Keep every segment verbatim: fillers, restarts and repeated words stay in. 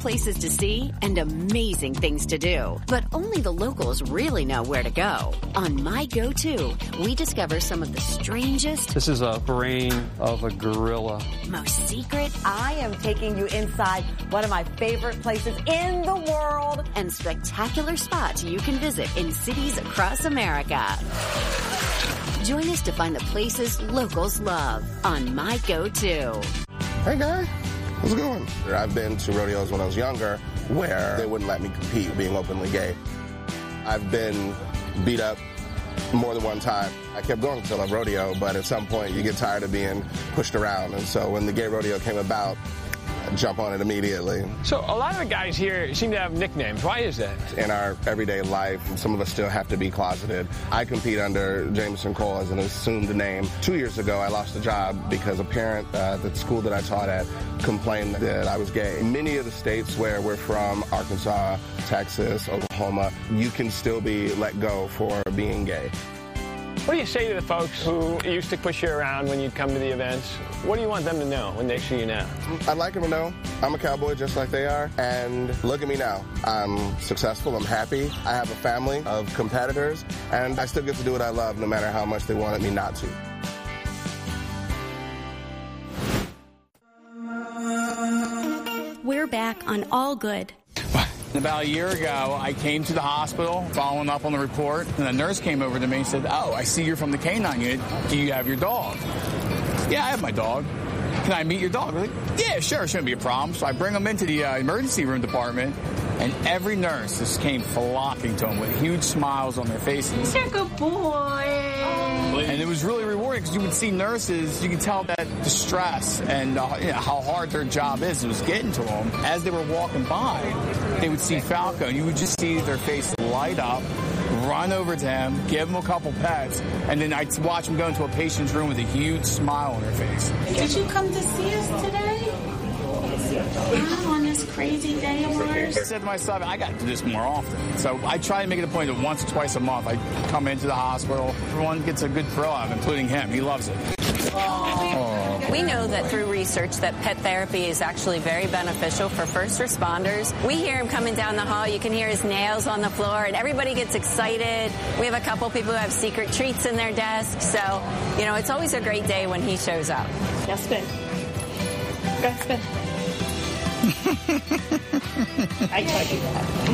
places to see and amazing things to do. But only the locals really know where to go. On My Go-To, we discover some of the strangest... This is a brain of a gorilla. Most secret... I am taking you inside one of my favorite places in the world. And spectacular spots you can visit in cities across America. Join us to find the places locals love on My Go-To. Hey, guy. How's it going? I've been to rodeos when I was younger where they wouldn't let me compete being openly gay. I've been beat up more than one time. I kept going until a rodeo, but at some point you get tired of being pushed around. And so when the gay rodeo came about, I jump on it immediately. So a lot of the guys here seem to have nicknames. Why is that? In our everyday life, some of us still have to be closeted. I compete under Jameson Cole as an assumed name. Two years ago, I lost a job because a parent uh, at the school that I taught at complained that I was gay. In many of the states where we're from, Arkansas, Texas, Oklahoma, you can still be let go for being gay. What do you say to the folks who used to push you around when you'd come to the events? What do you want them to know when they see you now? I'd like them to know I'm a cowboy just like they are. And look at me now. I'm successful. I'm happy. I have a family of competitors. And I still get to do what I love no matter how much they wanted me not to. We're back on All Good. About a year ago, I came to the hospital following up on the report, and a nurse came over to me and said, oh, I see you're from the canine unit. Do you have your dog? Yeah, I have my dog. Can I meet your dog? I'm like, yeah, sure, shouldn't be a problem. So I bring him into the uh, emergency room department, and every nurse just came flocking to him with huge smiles on their faces. You're a good boy. And it was really rewarding because you would see nurses, you could tell that distress and uh, you know, how hard their job is. It was getting to them. As they were walking by, they would see Falco, and you would just see their face light up, run over to him, give him a couple pets, and then I'd watch him go into a patient's room with a huge smile on their face. Did you come to see us today? On this crazy day of ours? I said to myself, I got to do this more often. So I try to make it a point that once or twice a month I come into the hospital. Everyone gets a good thrill out of it, including him. He loves it. Aww. We know that through research that pet therapy is actually very beneficial for first responders. We hear him coming down the hall. You can hear his nails on the floor, and everybody gets excited. We have a couple people who have secret treats in their desk. So, you know, it's always a great day when he shows up. Now spin. Go spin. I taught you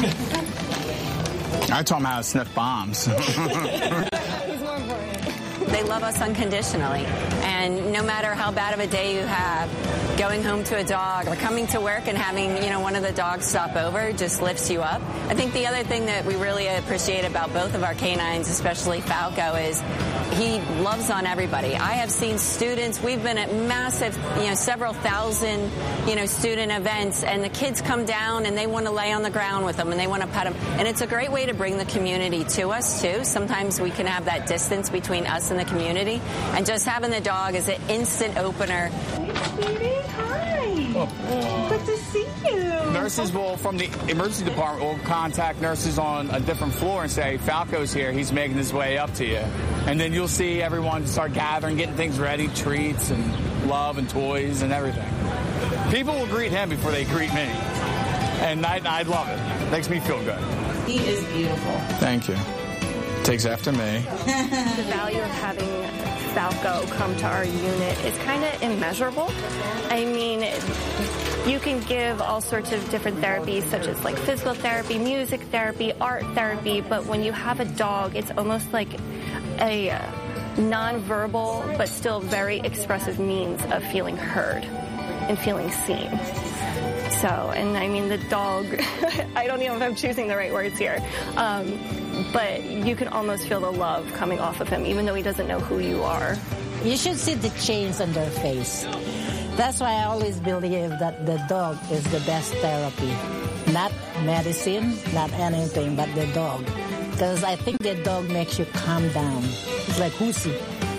that. I taught him how to sniff bombs. He's more important. They love us unconditionally. And no matter how bad of a day you have, going home to a dog or coming to work and having, you know, one of the dogs stop over just lifts you up. I think the other thing that we really appreciate about both of our canines, especially Falco, is he loves on everybody. I have seen students, we've been at massive, you know, several thousand, you know, student events, and the kids come down and they want to lay on the ground with them and they want to pet them. And it's a great way to bring the community to us, too. Sometimes we can have that distance between us and the community. And just having the dog is an instant opener. Hey, sweetie. Hi. Oh. Good to see you. Nurses will, from the emergency department, will contact nurses on a different floor and say, Falco's here. He's making his way up to you. And then you'll see everyone start gathering, getting things ready, treats and love and toys and everything. People will greet him before they greet me. And I, I love it. It makes me feel good. He is beautiful. Thank you. Takes after me. The value of having Falco come to our unit is kind of immeasurable. I mean, you can give all sorts of different therapies, such as like physical therapy, music therapy, art therapy, but when you have a dog, it's almost like a nonverbal but still very expressive means of feeling heard and feeling seen. So, and I mean, the dog, I don't know if I'm choosing the right words here, um, but you can almost feel the love coming off of him, even though he doesn't know who you are. You should see the change on their face. That's why I always believe that the dog is the best therapy. Not medicine, not anything, but the dog. Because I think the dog makes you calm down. It's like Husi.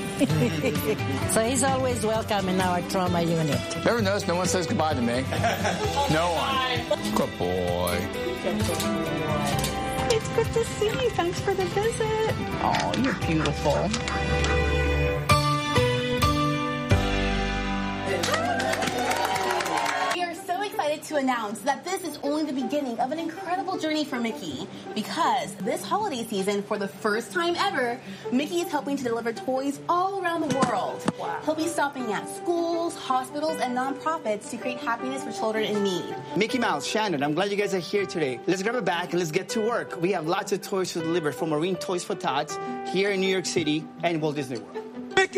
So he's always welcome in our trauma unit. Never noticed no one says goodbye to me. No one. Good boy. It's good to see you. Thanks for the visit. Oh, you're beautiful. We are so excited to to announce that this is only the beginning of an incredible journey for Mickey, because this holiday season, for the first time ever, Mickey is helping to deliver toys all around the world. Wow. He'll be stopping at schools, hospitals, and nonprofits to create happiness for children in need. Mickey Mouse, Shannon, I'm glad you guys are here today. Let's grab a bag and let's get to work. We have lots of toys to deliver from Marine Toys for Tots here in New York City and Walt Disney World. Mickey!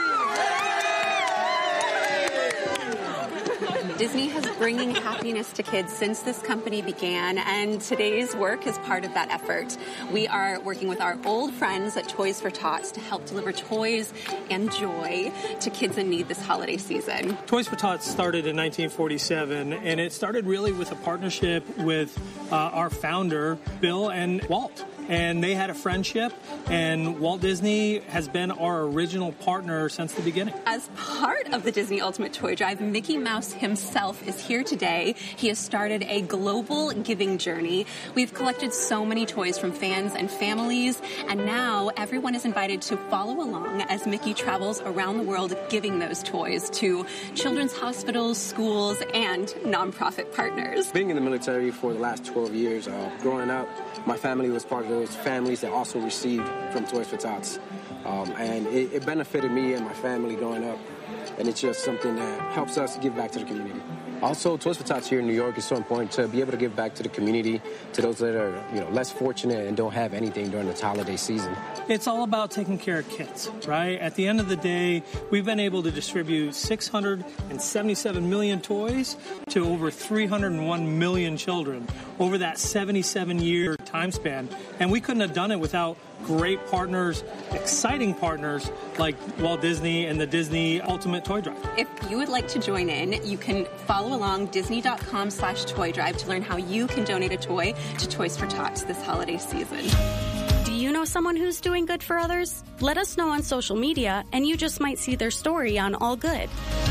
Disney has bringing happiness to kids since this company began, and today's work is part of that effort. We are working with our old friends at Toys for Tots to help deliver toys and joy to kids in need this holiday season. Toys for Tots started in nineteen forty-seven, and it started really with a partnership with uh, our founder, Bill and Walt. And they had a friendship, and Walt Disney has been our original partner since the beginning. As part of the Disney Ultimate Toy Drive, Mickey Mouse himself is here today. He has started a global giving journey. We've collected so many toys from fans and families, and now everyone is invited to follow along as Mickey travels around the world giving those toys to children's hospitals, schools, and nonprofit partners. Being in the military for the last twelve years, uh, growing up, my family was part of those families that also received from Toys for Tots. Um, and it, it benefited me and my family growing up. And it's just something that helps us give back to the community. Also, Toys for Tots here in New York is so important to be able to give back to the community, to those that are, you know, less fortunate and don't have anything during this holiday season. It's all about taking care of kids, right? At the end of the day, we've been able to distribute six hundred seventy-seven million toys to over three hundred one million children over that seventy-seven year time span. And we couldn't have done it without great partners, exciting partners like Walt Disney and the Disney Ultimate Toy Drive. If you would like to join in, you can follow along Disney.com slash Toy Drive to learn how you can donate a toy to Toys for Tots this holiday season. Do you know someone who's doing good for others? Let us know on social media, and you just might see their story on All Good.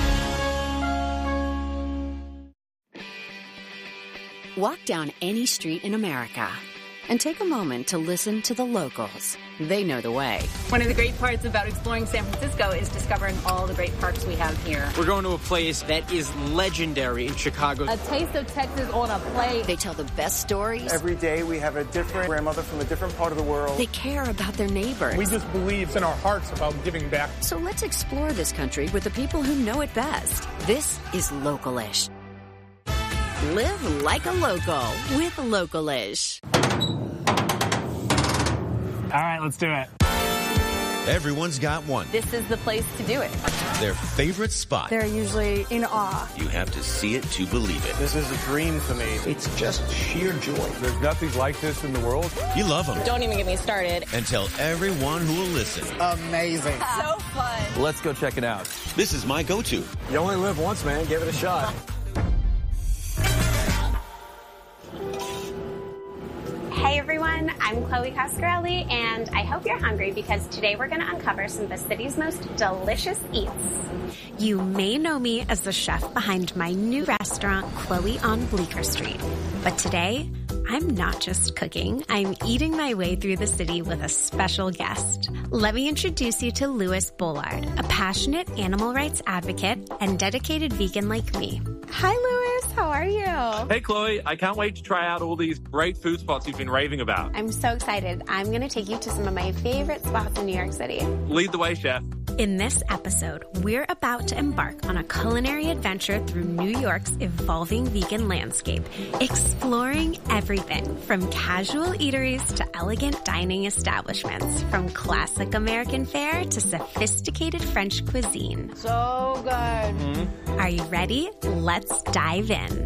Walk down any street in America and take a moment to listen to the locals. They know the way. One of the great parts about exploring San Francisco is discovering all the great parks we have here. We're going to a place that is legendary in Chicago. A taste of Texas on a plate. They tell the best stories. Every day we have a different grandmother from a different part of the world. They care about their neighbors. We just believe in our hearts about giving back. So let's explore this country with the people who know it best. This is Local-ish. Live like a local with Local-ish. All right, let's do it. Everyone's got one. This is the place to do it. Their favorite spot. They're usually in awe. You have to see it to believe it. This is a dream for me. It's just sheer joy. There's nothing like this in the world. You love them. Don't even get me started. And tell everyone who will listen. Amazing. So fun. Let's go check it out. This is my go-to. You only live once, man. Give it a shot. Hey everyone, I'm Chloe Coscarelli, and I hope you're hungry because today we're going to uncover some of the city's most delicious eats. You may know me as the chef behind my new restaurant, Chloe on Bleecker Street. But today, I'm not just cooking, I'm eating my way through the city with a special guest. Let me introduce you to Louis Bullard, a passionate animal rights advocate and dedicated vegan like me. Hi, Louis. How are you? Hey, Chloe. I can't wait to try out all these great food spots you've been raving about. I'm so excited. I'm going to take you to some of my favorite spots in New York City. Lead the way, chef. In this episode, we're about to embark on a culinary adventure through New York's evolving vegan landscape, exploring everything from casual eateries to elegant dining establishments, from classic American fare to sophisticated French cuisine. So good. Mm-hmm. Are you ready? Let's dive in.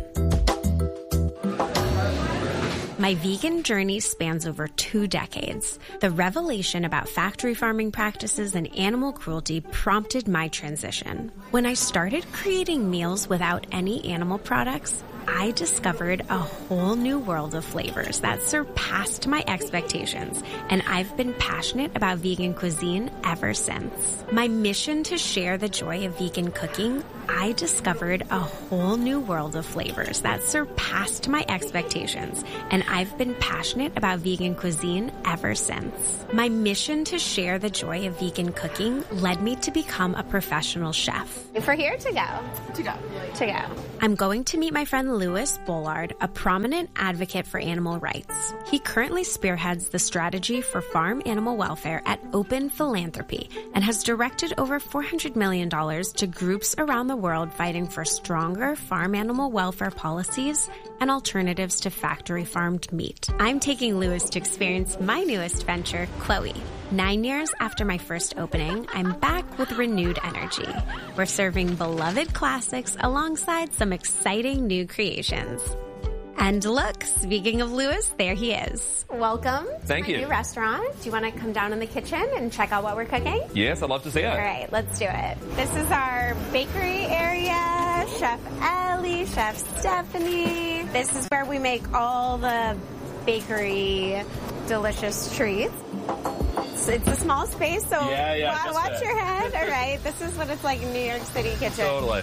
My vegan journey spans over two decades. The revelation about factory farming practices and animal cruelty prompted my transition. When I started creating meals without any animal products, I discovered a whole new world of flavors that surpassed my expectations, and I've been passionate about vegan cuisine ever since. My mission to share the joy of vegan cooking I discovered a whole new world of flavors that surpassed my expectations, and I've been passionate about vegan cuisine ever since. My mission to share the joy of vegan cooking led me to become a professional chef. If we're here to go. To go. To go. I'm going to meet my friend Louis Bollard, a prominent advocate for animal rights. He currently spearheads the strategy for farm animal welfare at Open Philanthropy and has directed over four hundred million dollars to groups around the world fighting for stronger farm animal welfare policies and alternatives to factory-farmed meat. I'm taking Louis to experience my newest venture, Chloe. Nine years after my first opening, I'm back with renewed energy. We're serving beloved classics alongside some exciting new creations. And look, speaking of Louis, there he is. Welcome Thank to my you. new restaurant. Do you want to come down in the kitchen and check out what we're cooking? Yes, I'd love to see it. All right, let's do it. This is our bakery area. Chef Ellie, Chef Stephanie. This is where we make all the bakery delicious treats. It's, it's a small space, so Yeah, yeah, wa- just watch that. your head. All right, this is what it's like in New York City kitchen. Totally.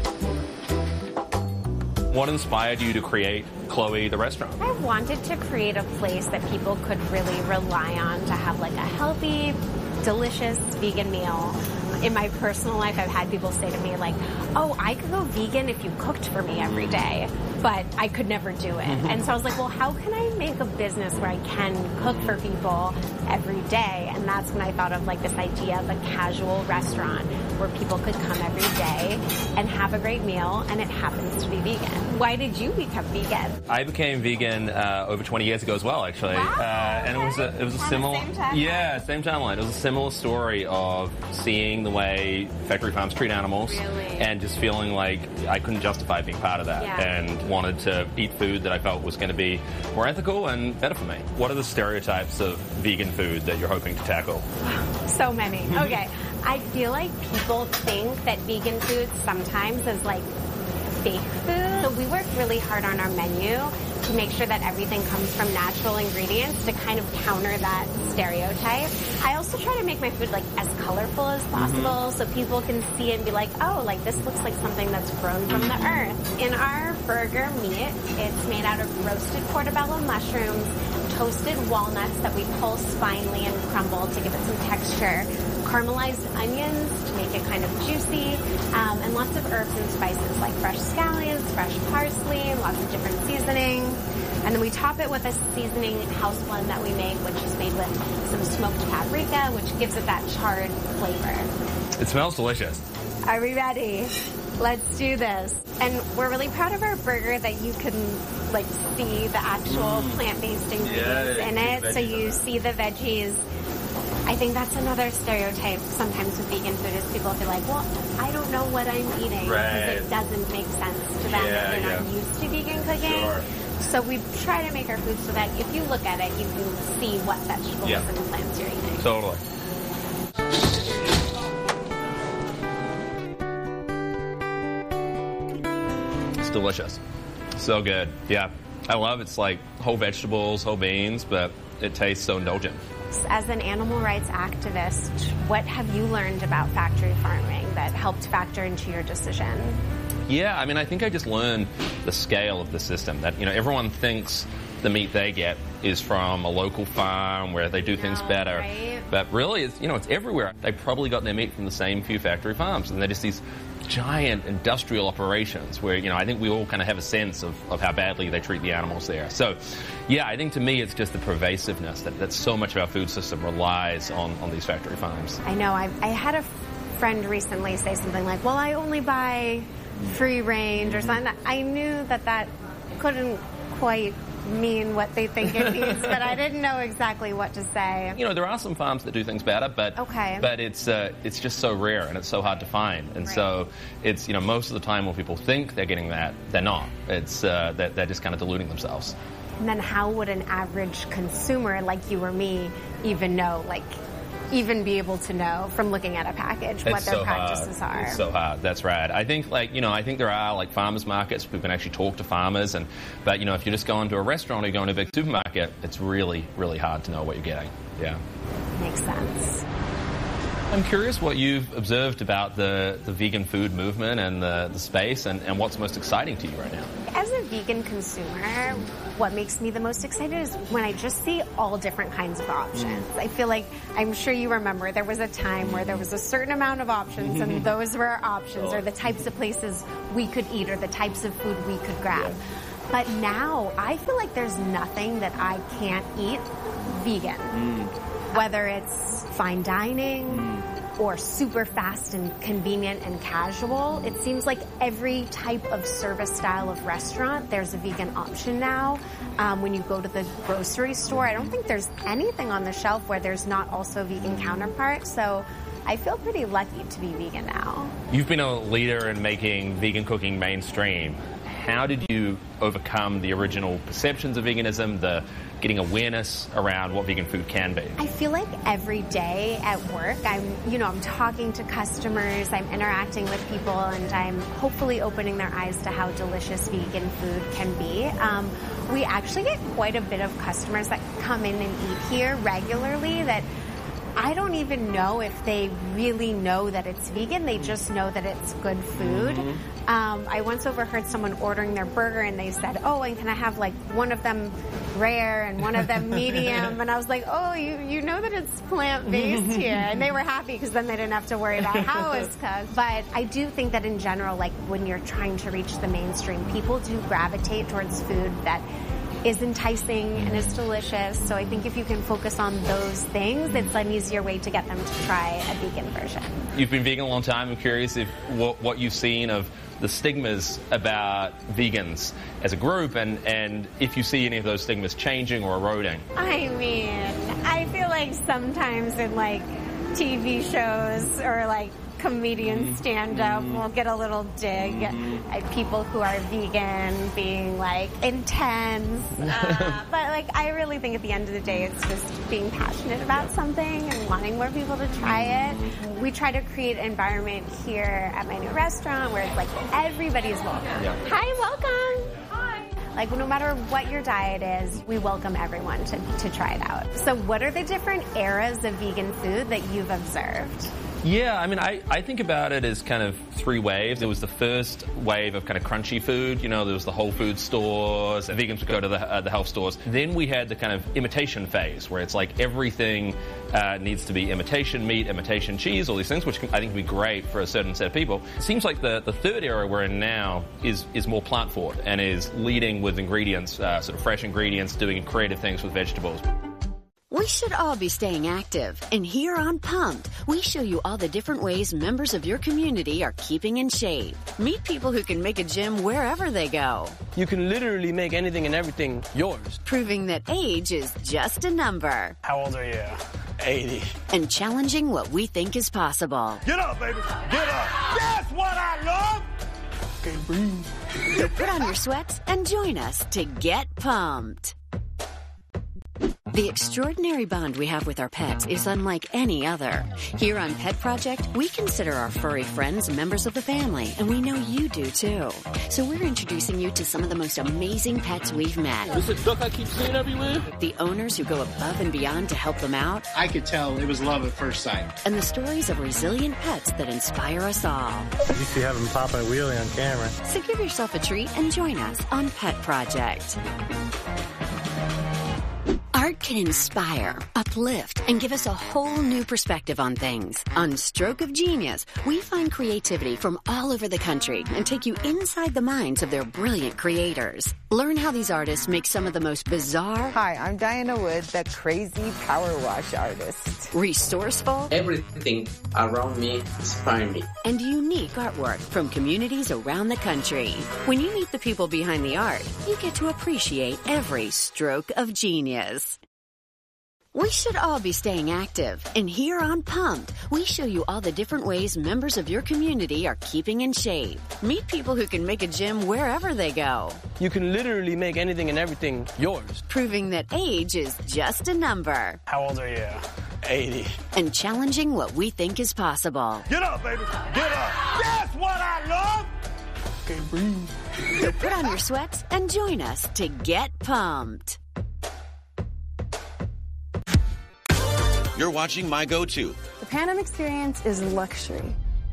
What inspired you to create Chloe, the restaurant? I wanted to create a place that people could really rely on to have like a healthy, delicious vegan meal. In my personal life, I've had people say to me like, oh, I could go vegan if you cooked for me every day, but I could never do it. Mhm. And so I was like, well, how can I make a business where I can cook for people every day? And that's when I thought of like this idea of a casual restaurant where people could come every day and have a great meal, and it happens to be vegan. Why did you become vegan? I became vegan uh, over twenty years ago as well, actually. Wow, uh, and it was a it was a similar same timeline. yeah same timeline. It was a similar story of seeing the way factory farms treat animals, Really? and just feeling like I couldn't justify being part of that, Yeah. and wanted to eat food that I felt was going to be more ethical and better for me. What are the stereotypes of vegan food that you're hoping to tackle? So many. Okay. I feel like people think that vegan food sometimes is like fake food. So we worked really hard on our menu to make sure that everything comes from natural ingredients to kind of counter that stereotype. I also try to make my food like as colorful as possible so people can see it and be like, oh, like this looks like something that's grown from the earth. In our burger meat, it's made out of roasted portobello mushrooms, toasted walnuts that we pulse finely and crumble to give it some texture, caramelized onions to make it kind of juicy, um, and lots of herbs and spices like fresh scallions, fresh parsley, lots of different seasoning. And then we top it with a seasoning house blend that we make, which is made with some smoked paprika, which gives it that charred flavor. It smells delicious. Are we ready? Let's do this. And we're really proud of our burger that you can like see the actual Mm. plant-based ingredients Yeah, in you it. see So veggies you on it. see the veggies. I think that's another stereotype sometimes with vegan food is people feel like, well, I don't know what I'm eating Right. because it doesn't make sense to them Yeah, if they're not yeah. used to vegan cooking. Sure. So we try to make our food so that if you look at it, you can see what vegetables Yeah. and plants you're eating. Totally. It's delicious. So good. Yeah. I love it's like whole vegetables, whole beans, but it tastes so indulgent. As an animal rights activist, what have you learned about factory farming that helped factor into your decision? Yeah, I mean, I think I just learned the scale of the system. That, you know, everyone thinks the meat they get is from a local farm where they do things better. right? But really, it's, you know, it's everywhere. They probably got their meat from the same few factory farms. And they're just these giant industrial operations where, you know, I think we all kind of have a sense of, of how badly they treat the animals there. So, yeah, I think to me it's just the pervasiveness that, that so much of our food system relies on, on these factory farms. I know. I, I had a friend recently say something like, well, I only buy free range or something. I knew that that couldn't quite mean what they think it means, but I didn't know exactly what to say. You know, there are some farms that do things better, but Okay. but it's uh, it's just so rare and it's so hard to find, and so it's, you know, most of the time when people think they're getting that, they're not. It's uh, they're, they're just kind of deluding themselves. And then how would an average consumer like you or me even know, like, even be able to know from looking at a package what It's their so practices hard. are? It's so hard. That's right. I think, like, you know, I think there are like farmers markets where we can actually talk to farmers, and but you know, if you just go into a restaurant or you go into a big supermarket, it's really, really hard to know what you're getting. Yeah. Makes sense. I'm curious what you've observed about the, the vegan food movement and the, the space and, and what's most exciting to you right now. As a vegan consumer, what makes me the most excited is when I just see all different kinds of options. I feel like, I'm sure you remember, there was a time where there was a certain amount of options and those were our options, or the types of places we could eat or the types of food we could grab. But now, I feel like there's nothing that I can't eat vegan. Mm. Whether it's fine dining mm. or super fast and convenient and casual, it seems like every type of service style of restaurant, there's a vegan option now. Um, when you go to the grocery store, I don't think there's anything on the shelf where there's not also a vegan counterpart. So I feel pretty lucky to be vegan now. You've been a leader in making vegan cooking mainstream. How did you overcome the original perceptions of veganism, the getting awareness around what vegan food can be? I feel like every day at work, I'm, you know, I'm talking to customers, I'm interacting with people, and I'm hopefully opening their eyes to how delicious vegan food can be. Um, we actually get quite a bit of customers that come in and eat here regularly that I don't even know if they really know that it's vegan. They just know that it's good food. Mm-hmm. Um, I once overheard someone ordering their burger and they said, oh, and can I have like one of them rare and one of them medium? And I was like, oh, you, you know that it's plant-based here. And they were happy because then they didn't have to worry about how it's cooked. But I do think that in general, like when you're trying to reach the mainstream, people do gravitate towards food that is enticing and is delicious. So I think if you can focus on those things, it's an easier way to get them to try a vegan version. You've been vegan a long time. I'm curious if what, what you've seen of the stigmas about vegans as a group, and, and if you see any of those stigmas changing or eroding. I mean, I feel like sometimes in like T V shows or like comedian stand-up will get a little dig at people who are vegan being like intense. Uh, but like I really think at the end of the day it's just being passionate about something and wanting more people to try it. We try to create an environment here at my new restaurant where it's like everybody's welcome. Yeah. Hi, welcome. Hi. Like no matter what your diet is, we welcome everyone to, to try it out. So what are the different eras of vegan food that you've observed? Yeah, I mean, I, I think about it as kind of three waves. There was the first wave of kind of crunchy food. You know, there was the Whole Foods stores. Vegans would go to the, uh, the health stores. Then we had the kind of imitation phase, where it's like everything uh, needs to be imitation meat, imitation cheese, all these things, which can, I think can be great for a certain set of people. It seems like the, the third era we're in now is, is more plant-forward and is leading with ingredients, uh, sort of fresh ingredients, doing creative things with vegetables. We should all be staying active, and here on Pumped, we show you all the different ways members of your community are keeping in shape. Meet people who can make a gym wherever they go. You can literally make anything and everything yours. Proving that age is just a number. How old are you? eighty. And challenging what we think is possible. Get up, baby! Get up! That's what I love! Okay, breathe. So put on your sweats and join us to get pumped. The extraordinary bond we have with our pets is unlike any other. Here on Pet Project, we consider our furry friends members of the family, and we know you do too. So we're introducing you to some of the most amazing pets we've met. This is a duck I keep seeing everywhere? The owners who go above and beyond to help them out. I could tell it was love at first sight. And the stories of resilient pets that inspire us all. You see having Papa and Wheelie on camera. So give yourself a treat and join us on Pet Project. Art can inspire, uplift, and give us a whole new perspective on things. On Stroke of Genius, we find creativity from all over the country and take you inside the minds of their brilliant creators. Learn how these artists make some of the most bizarre... Hi, I'm Diana Wood, the crazy power wash artist. Resourceful... Everything around me inspires me. And unique artwork from communities around the country. When you meet the people behind the art, you get to appreciate every stroke of genius. We should all be staying active, and here on Pumped, we show you all the different ways members of your community are keeping in shape. Meet people who can make a gym wherever they go. You can literally make anything and everything yours. Proving that age is just a number. How old are you? eighty. And challenging what we think is possible. Get up, baby! Get up! That's what I love! Okay, breathe. So put on your sweats and join us to get pumped. You're watching My Go-To. The The Pan Am experience is luxury.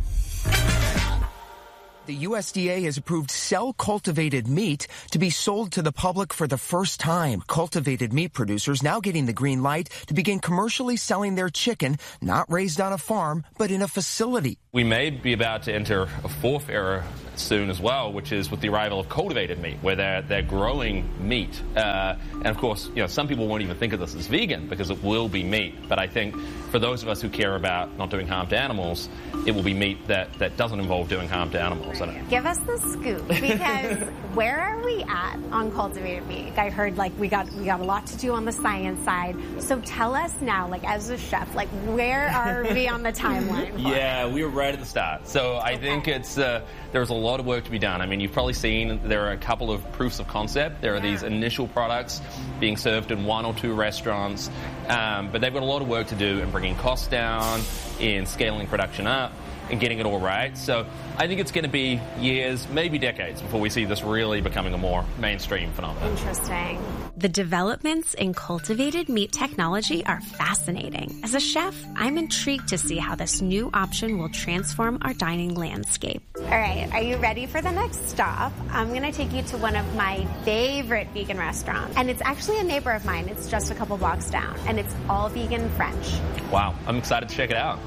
The U S D A has approved cell-cultivated meat to be sold to the public for the first time. Cultivated meat producers now getting the green light to begin commercially selling their chicken, not raised on a farm, but in a facility. We may be about to enter a fourth era soon as well, which is with the arrival of cultivated meat, where they're, they're growing meat. Uh, and of course, you know, some people won't even think of this as vegan because it will be meat. But I think for those of us who care about not doing harm to animals, it will be meat that, that doesn't involve doing harm to animals. Right. Give us the scoop, because where are we at on cultivated meat? I heard like we got we got a lot to do on the science side. So tell us now, like as a chef, like where are we on the timeline? Yeah, we were right at the start. So I okay. think it's uh, there's a lot of work to be done. I mean, you've probably seen there are a couple of proofs of concept. There are yeah. these initial products being served in one or two restaurants, um, but they've got a lot of work to do in bringing costs down, in scaling production up, and getting it all right. So I think it's going to be years, maybe decades, before we see this really becoming a more mainstream phenomenon. Interesting. The developments in cultivated meat technology are fascinating. As a chef, I'm intrigued to see how this new option will transform our dining landscape. All right, are you ready for the next stop? I'm going to take you to one of my favorite vegan restaurants. And it's actually a neighbor of mine. It's just a couple blocks down. And it's all vegan French. Wow, I'm excited to check it out.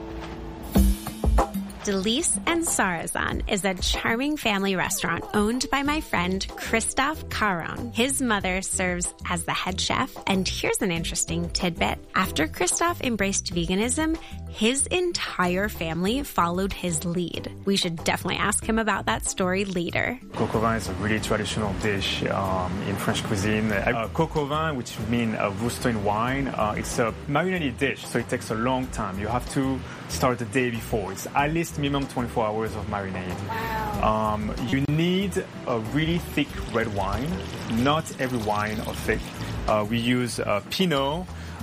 Delice and Sarrazin is a charming family restaurant owned by my friend Christophe Caron. His mother serves as the head chef, and here's an interesting tidbit. After Christophe embraced veganism, his entire family followed his lead. We should definitely ask him about that story later. Coq au vin is a really traditional dish um, in French cuisine. Uh, coq au vin, which means uh, rousseau in wine, uh, it's a marinated dish, so it takes a long time. You have to start the day before. It's at least minimum twenty-four hours of marinade. Wow. Um, you need a really thick red wine. Not every wine are thick. Uh, we use uh, Pinot.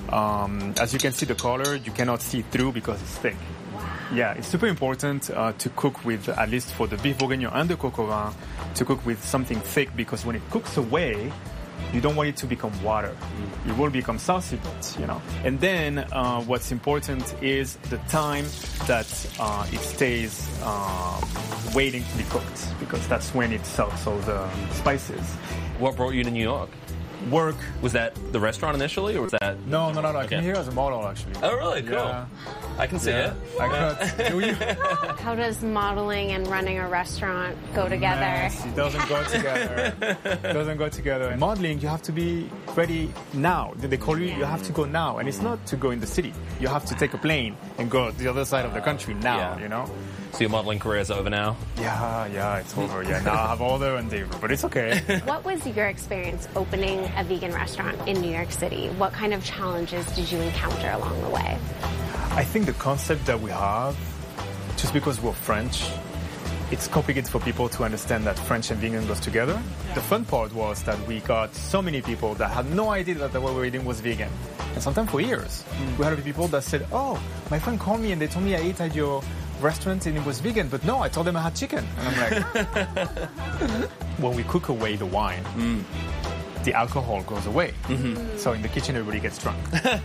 Um, as you can see the color, you cannot see through because it's thick. Wow. Yeah, it's super important uh, to cook with, at least for the beef bourguignon and the coq au vin, to cook with something thick, because when it cooks away, you don't want it to become water. Mm. It will become saucy, but, you know. And then uh, what's important is the time that uh, it stays uh, waiting to be cooked, because that's when it soaks all the spices. What brought you to New York? Work. Was that the restaurant initially, or was that... No, no, no, no. I okay. came here as a model, actually. Oh, really? Cool. Yeah. I can see yeah. it. I cut. Do you? How does modeling and running a restaurant go together? Mess. It doesn't go together. It doesn't go together. In modeling, you have to be ready now. They call you, you have to go now. And it's not to go in the city. You have to take a plane and go to the other side of the country now, yeah. you know? So your modeling career is over now? Yeah, yeah, it's over. Yeah, now I have other endeavor, but it's okay. What was your experience opening a vegan restaurant in New York City? What kind of challenges did you encounter along the way? I think the concept that we have, just because we're French, it's complicated for people to understand that French and vegan goes together. Yeah. The fun part was that we got so many people that had no idea that what we were eating was vegan. And sometimes for years. Mm. We had people that said, oh, my friend called me and they told me I ate at your restaurant and it was vegan, but no, I told them I had chicken. And I'm like, when we cook away the wine, mm. the alcohol goes away. Mm-hmm. So in the kitchen, everybody gets drunk.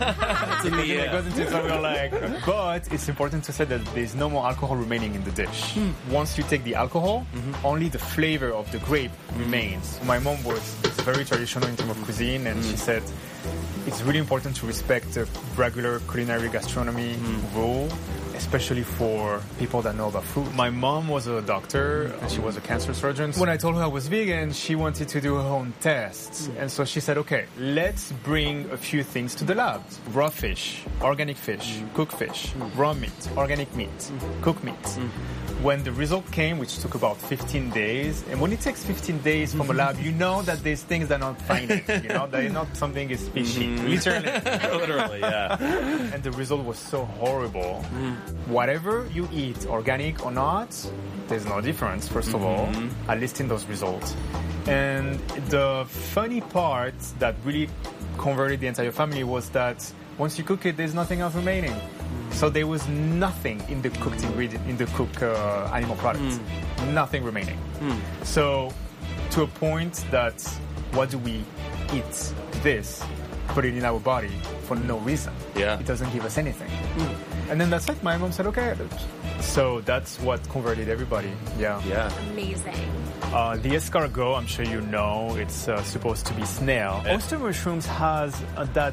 yeah. It goes into something like, but it's important to say that there's no more alcohol remaining in the dish. Mm. Once you take the alcohol, mm-hmm. only the flavor of the grape mm-hmm. remains. My mom was very traditional in terms of cuisine, and mm. she said, it's really important to respect the regular culinary gastronomy mm. rule, especially for people that know about food. My mom was a doctor, and she was a cancer surgeon. When I told her I was vegan, she wanted to do her own tests. Mm. And so she said, okay, let's bring a few things to the lab. Raw fish, organic fish, mm. cooked fish, mm. raw meat, organic meat, mm. cooked meat. Mm. When the result came, which took about fifteen days, and when it takes fifteen days from a lab, you know that there's things that are not finding. You know, that is not something is fishy. Mm. Literally. Literally, yeah. And the result was so horrible. Mm. Whatever you eat, organic or not, there's no difference, first of mm-hmm. all, at least in those results. And the funny part that really converted the entire family was that once you cook it, there's nothing else remaining. Mm. So there was nothing in the cooked ingredient, in the cooked uh, animal product. Mm. Nothing remaining. Mm. So to a point that what do we eat? This, put it in our body for no reason. Yeah. It doesn't give us anything. Mm. And then that's it. My mom said, okay. So that's what converted everybody. Yeah. Yeah. Amazing. Uh, the escargot, I'm sure you know, it's uh, supposed to be snail. Yeah. Oyster mushrooms has uh, that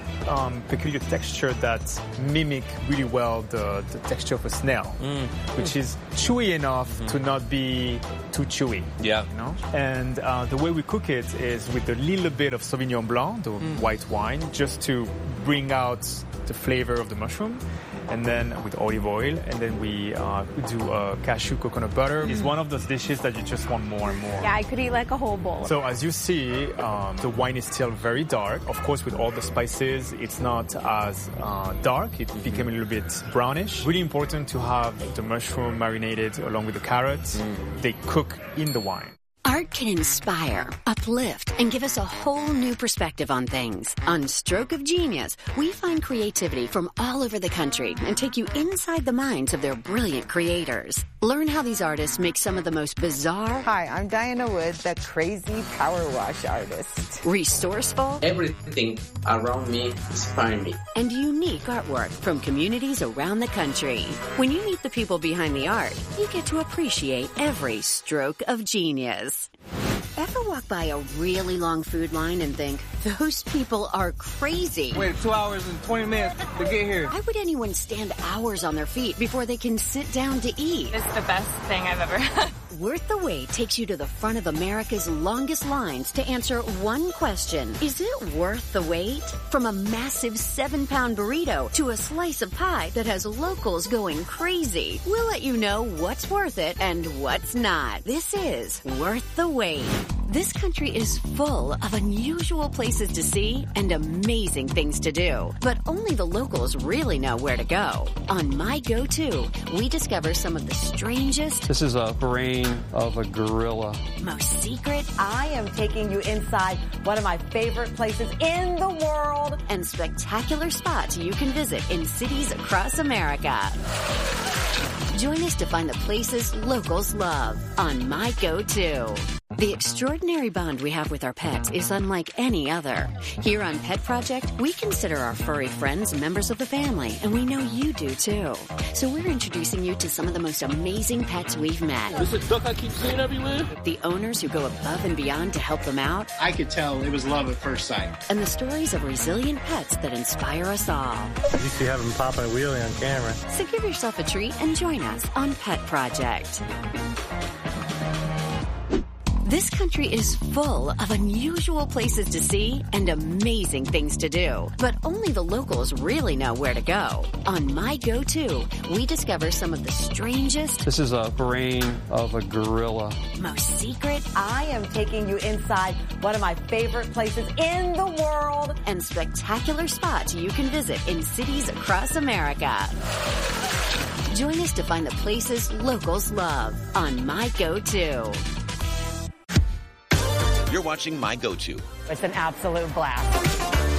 um, peculiar texture that mimic really well the, the texture of a snail, Mm. which is chewy enough Mm-hmm. to not be too chewy. Yeah. You know? And uh, the way we cook it is with a little bit of Sauvignon Blanc, the Mm. white wine, just to bring out the flavor of the mushroom. And then with olive oil, and then we uh, do uh, cashew coconut butter. It's one of those dishes that you just want more and more. Yeah, I could eat like a whole bowl. So as you see, um, the wine is still very dark. Of course, with all the spices, it's not as uh, dark. It became a little bit brownish. Really important to have the mushroom marinated along with the carrots. Mm. They cook in the wine. Art can inspire, uplift, and give us a whole new perspective on things. On Stroke of Genius, we find creativity from all over the country and take you inside the minds of their brilliant creators. Learn how these artists make some of the most bizarre... Hi, I'm Diana Wood, the crazy power wash artist. Resourceful... Everything around me inspires me. And unique artwork from communities around the country. When you meet the people behind the art, you get to appreciate every stroke of genius. Ever walk by a really long food line and think, those people are crazy? Wait two hours and twenty minutes to get here. Why would anyone stand hours on their feet before they can sit down to eat? It's the best thing I've ever had. Worth the Wait takes you to the front of America's longest lines to answer one question. Is it worth the wait? From a massive seven-pound burrito to a slice of pie that has locals going crazy, we'll let you know what's worth it and what's not. This is Worth the Wait. This country is full of unusual places to see and amazing things to do, but only the locals really know where to go. On My Go-To, we discover some of the strangest... This is a brain of a gorilla. Most secret... I am taking you inside one of my favorite places in the world. And spectacular spots you can visit in cities across America. Join us to find the places locals love on My Go-To. The extraordinary bond we have with our pets is unlike any other. Here on Pet Project, we consider our furry friends members of the family, and we know you do too. So we're introducing you to some of the most amazing pets we've met. This is a duck I keep seeing everywhere. The owners who go above and beyond to help them out. I could tell it was love at first sight. And the stories of resilient pets that inspire us all. You see have him popping a wheelie on camera. So give yourself a treat and join us on Pet Project. This country is full of unusual places to see and amazing things to do, but only the locals really know where to go. On My Go-To, we discover some of the strangest... This is a brain of a gorilla. Most secret... I am taking you inside one of my favorite places in the world. And spectacular spots you can visit in cities across America. Join us to find the places locals love on My Go-To. You're watching My Go-To. It's an absolute blast.